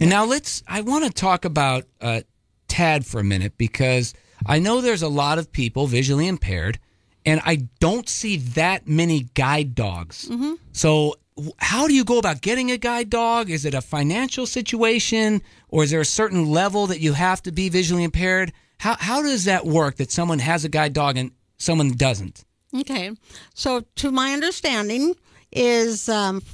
And now I want to talk about Tad for a minute, because I know there's a lot of people visually impaired, and I don't see that many guide dogs. Mm-hmm. So how do you go about getting a guide dog? Is it a financial situation, or is there a certain level that you have to be visually impaired? How does that work, that someone has a guide dog and someone doesn't? Okay. So to my understanding is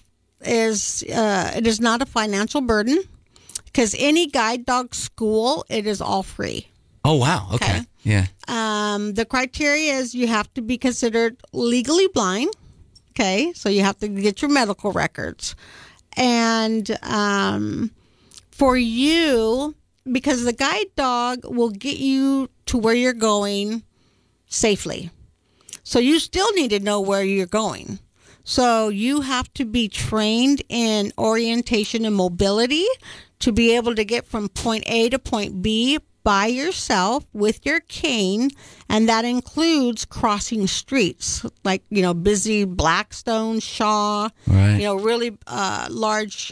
it is not a financial burden, because any guide dog school, it is all free. Oh, wow. Okay. Yeah. The criteria is you have to be considered legally blind. Okay. So you have to get your medical records. And for you, because the guide dog will get you to where you're going safely. So you still need to know where you're going. So you have to be trained in orientation and mobility to be able to get from point A to point B by yourself with your cane, and that includes crossing streets like, busy Blackstone, Shaw, right. Really large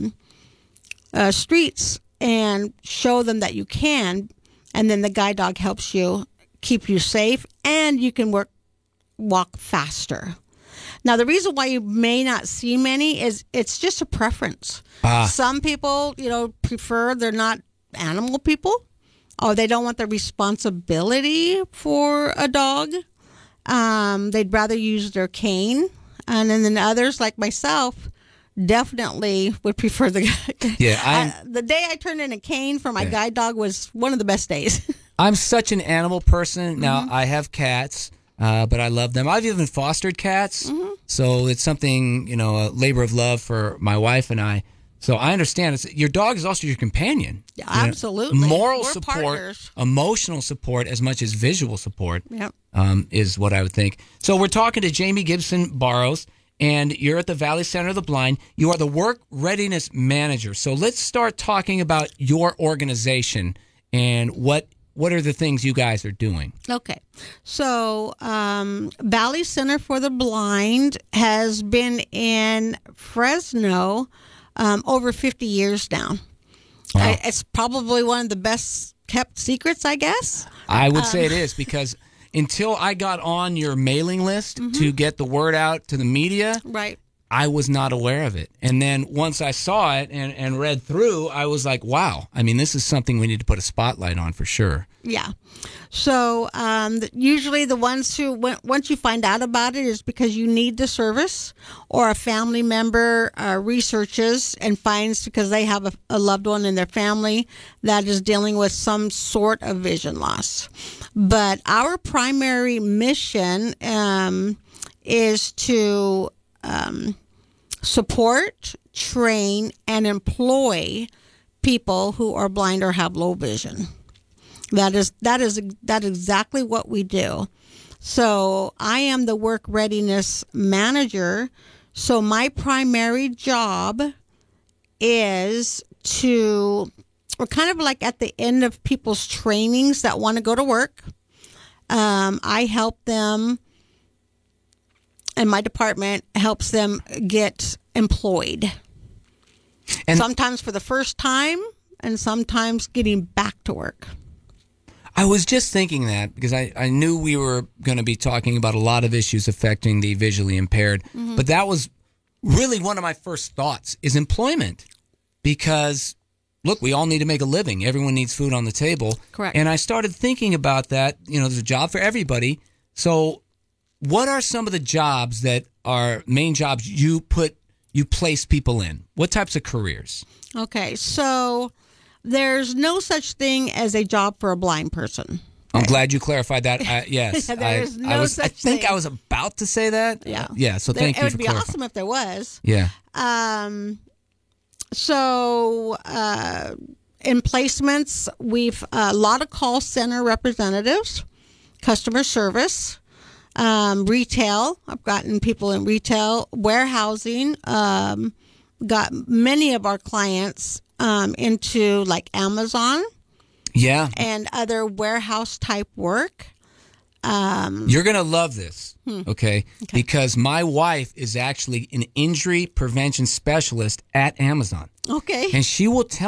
streets, and show them that you can, and then the guide dog helps you keep you safe, and you can walk faster. Now, the reason why you may not see many is it's just a preference. Some people, prefer, they're not animal people, or they don't want the responsibility for a dog. They'd rather use their cane. And then others, like myself, definitely would prefer the guide. Yeah, the day I turned in a cane for my guide dog was one of the best days. I'm such an animal person. Now, I have cats, but I love them. I've even fostered cats, so it's something, a labor of love for my wife and I. So I understand. Your dog is also your companion. Yeah, absolutely. Moral We're support, partners. emotional support, as much as visual support, Yep. is what I would think. So we're talking to Jamie Gibson Barrows, and you're at the Valley Center of the Blind. You are the Work Readiness Manager. So let's start talking about your organization and what are the things you guys are doing. Okay. So Valley Center for the Blind has been in Fresno over 50 years now. Wow. It's probably one of the best kept secrets, I guess. I would say it is, because until I got on your mailing list to get the word out to the media, Right. I was not aware of it. And then once I saw it and read through, I was like, wow. I mean, this is something we need to put a spotlight on for sure. Yeah. So usually the ones who, once you find out about it, is because you need the service, or a family member researches and finds, because they have a loved one in their family that is dealing with some sort of vision loss. But our primary mission is to support, train, and employ people who are blind or have low vision. That is exactly what we do. So I am the Work Readiness Manager. So my primary job is we're kind of like at the end of people's trainings that want to go to work. I help them, and my department helps them get employed. And sometimes for the first time, and sometimes getting back to work. I was just thinking that, because I knew we were going to be talking about a lot of issues affecting the visually impaired, but that was really one of my first thoughts, is employment. Because, look, we all need to make a living. Everyone needs food on the table. Correct. And I started thinking about that. There's a job for everybody. So what are some of the jobs that are main jobs you place people in? What types of careers? Okay, so there's no such thing as a job for a blind person. I'm glad you clarified that. Yes, there's no such thing. I was about to say that. Yeah. So thank you for clarifying. It would be awesome if there was. Yeah. So in placements, we've a lot of call center representatives, customer service, retail. I've gotten people in retail, warehousing. Got many of our clients into like Amazon. Yeah. And other warehouse type work. You're going to love this, okay? Because my wife is actually an injury prevention specialist at Amazon. Okay. And she will tell